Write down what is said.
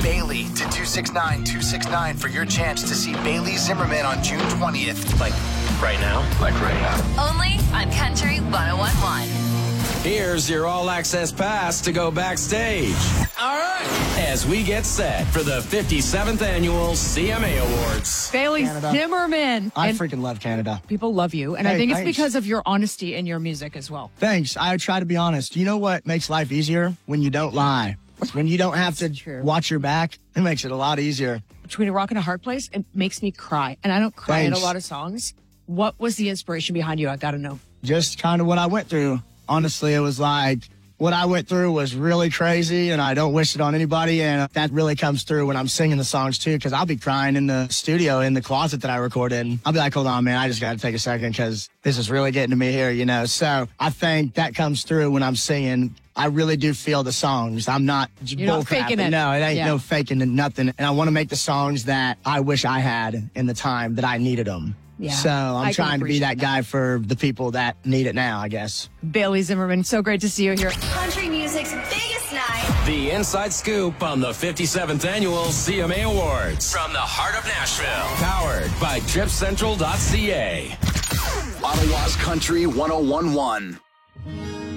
Bailey to 269-269 for your chance to see Bailey Zimmerman on June 20th. Like right now? Like right now. Only on Country 101.1. Here's your all-access pass to go backstage. All right. As we get set for the 57th Annual CMA Awards. Bailey Canada. Zimmerman. I And freaking love Canada. people love you. And I Hey, think it's thanks. because of your honesty in your music as well. Thanks. I try to be honest. You know what makes life easier? When you don't lie. When you don't have to True. watch your back, it makes it a lot easier. Between a rock and a hard place, it makes me cry. And I don't cry in a Thanks. lot of songs. What was the inspiration behind you? I got to know. Just kind of what I went through. Honestly, it was like what I went through was really crazy, and I don't wish it on anybody. And that really comes through when I'm singing the songs, too, because I'll be crying in the studio, in the closet that I record in. I'll be like, hold on, man, I just got to take a second because this is really getting to me here, you know. So I think that comes through when I'm singing. I really do feel the songs. I'm not You're not faking it. No, it ain't Yeah. no faking and nothing. And I want to make the songs that I wish I had in the time that I needed them. Yeah, So I I'm can trying to be appreciate that guy for the people that need it now, I guess. Bailey Zimmerman, so great to see you here. Country music's biggest night. The inside scoop on the 57th Annual CMA Awards. From the heart of Nashville. Powered by TripCentral.ca. Ottawa's Country 101.1.